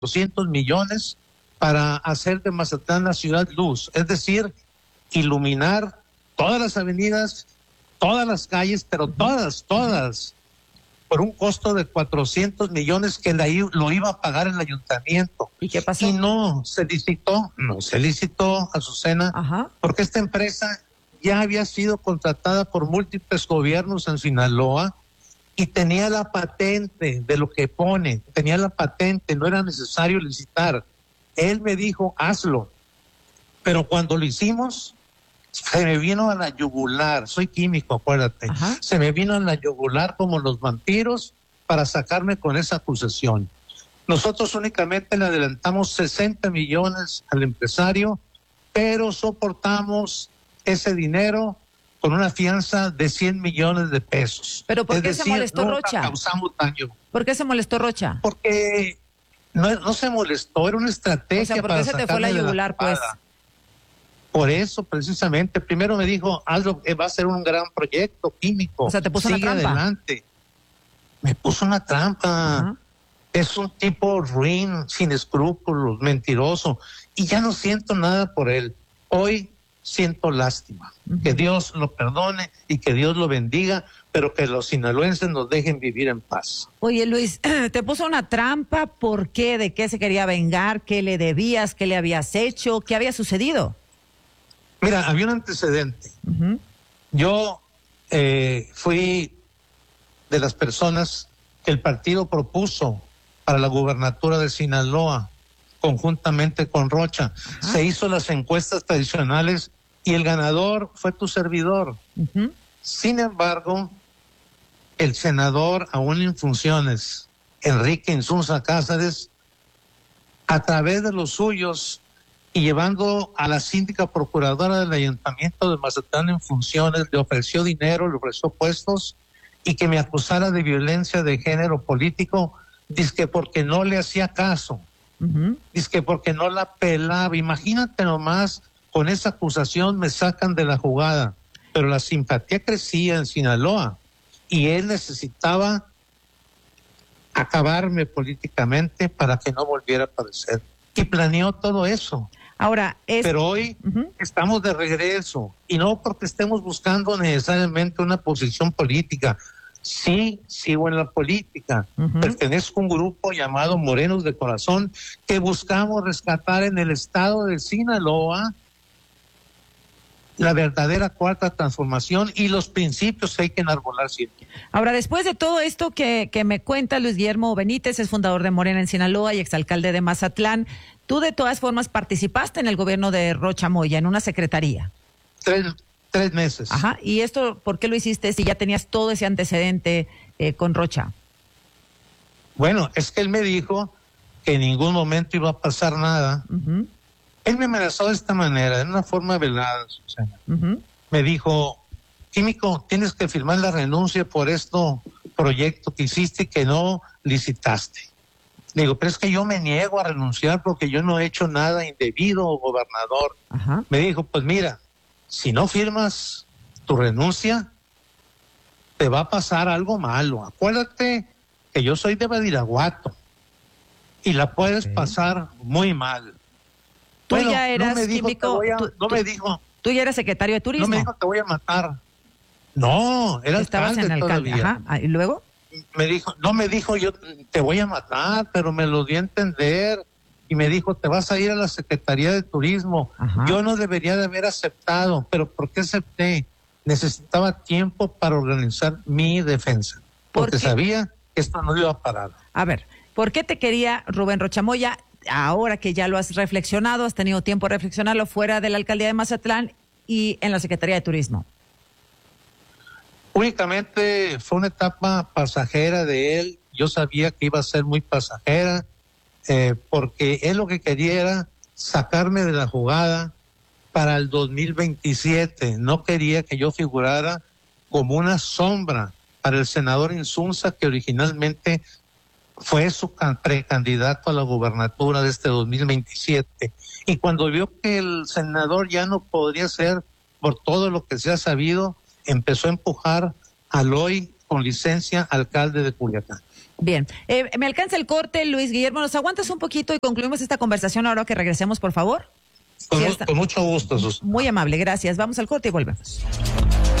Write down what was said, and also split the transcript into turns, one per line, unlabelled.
200 millones para hacer de Mazatlán la ciudad luz, es decir, iluminar todas las avenidas, todas las calles, pero todas, por un costo de 400 millones que lo iba a pagar el ayuntamiento.
¿Y qué pasó?
Y no se licitó, Azucena, porque esta empresa ya había sido contratada por múltiples gobiernos en Sinaloa y tenía la patente de lo que pone, no era necesario licitar. Él me dijo, hazlo, pero cuando lo hicimos, se me vino a la yugular, soy químico, acuérdate, se me vino a la yugular como los vampiros para sacarme con esa acusación. Nosotros únicamente le adelantamos 60 millones al empresario, pero soportamos ese dinero con una fianza de 100 millones de pesos.
¿Pero por qué se molestó Rocha?
Causamos daño.
¿Por qué se molestó Rocha?
Porque no se molestó, era una estrategia.
O sea, ¿por qué
para
se te fue la yugular, pues?
Por eso, precisamente, primero me dijo, hazlo, va a ser un gran proyecto químico.
O sea, te puso
Sigue
una trampa.
Adelante. Me puso una trampa. Es un tipo ruin, sin escrúpulos, mentiroso. Y ya no siento nada por él. Hoy siento lástima. Que Dios lo perdone y que Dios lo bendiga, pero que los sinaloenses nos dejen vivir en paz.
Oye, Luis, te puso una trampa. ¿Por qué? ¿De qué se quería vengar? ¿Qué le debías? ¿Qué le habías hecho? ¿Qué había sucedido?
Mira, había un antecedente. Yo fui de las personas que el partido propuso para la gubernatura de Sinaloa, conjuntamente con Rocha. Se hizo las encuestas tradicionales y el ganador fue tu servidor. Sin embargo, el senador, aún en funciones, Enrique Insunza Cáceres, a través de los suyos, y llevando a la síndica procuradora del ayuntamiento de Mazatlán en funciones, le ofreció dinero, le ofreció puestos, y que me acusara de violencia de género político, dizque porque no le hacía caso, dizque porque no la pelaba. Imagínate nomás, con esa acusación me sacan de la jugada, pero la simpatía crecía en Sinaloa, y él necesitaba acabarme políticamente para que no volviera a aparecer, y planeó todo eso.
Ahora,
pero hoy estamos de regreso, y no porque estemos buscando necesariamente una posición política. Sí, sigo en la política. Pertenezco a un grupo llamado Morenos de Corazón, que buscamos rescatar en el estado de Sinaloa la verdadera cuarta transformación y los principios que hay que enarbolar siempre.
Ahora, después de todo esto que me cuenta Luis Guillermo Benítez, es fundador de Morena en Sinaloa y exalcalde de Mazatlán, tú de todas formas participaste en el gobierno de Rocha Moya, en una secretaría.
3 meses.
¿Y esto por qué lo hiciste si ya tenías todo ese antecedente con Rocha?
Bueno, es que él me dijo que en ningún momento iba a pasar nada. Él me amenazó de esta manera, de una forma velada, Susana. Me dijo, químico, tienes que firmar la renuncia por proyecto que hiciste y que no licitaste. Le digo, pero es que yo me niego a renunciar porque yo no he hecho nada indebido, gobernador. Me dijo, pues mira, si no firmas tu renuncia, te va a pasar algo malo. Acuérdate que yo soy de Badiraguato y la puedes pasar muy mal.
Tú ya eras químico. Tú ya eras secretario de turismo.
No me dijo te voy a matar. No, era alcalde todavía.
¿Y luego?
Me dijo yo te voy a matar, pero me lo di a entender. Y me dijo, te vas a ir a la Secretaría de Turismo. Yo no debería de haber aceptado, pero ¿por qué acepté? Necesitaba tiempo para organizar mi defensa, porque sabía que esto no iba a parar.
A ver, ¿por qué te quería Rubén Rocha Moya? Ahora que ya lo has reflexionado, has tenido tiempo de reflexionarlo fuera de la alcaldía de Mazatlán y en la Secretaría de Turismo.
Únicamente fue una etapa pasajera de él. Yo sabía que iba a ser muy pasajera, porque él lo que quería era sacarme de la jugada para el 2027. No quería que yo figurara como una sombra para el senador Insunza, que originalmente fue su precandidato a la gubernatura de este 2027. Y cuando vio que el senador ya no podría ser, por todo lo que se ha sabido, empezó a empujar al hoy con licencia alcalde de Culiacán.
Bien, me alcanza el corte, Luis Guillermo, ¿nos aguantas un poquito y concluimos esta conversación ahora que regresemos, por favor?
Con mucho gusto, Sus.
Muy amable, gracias. Vamos al corte y volvemos.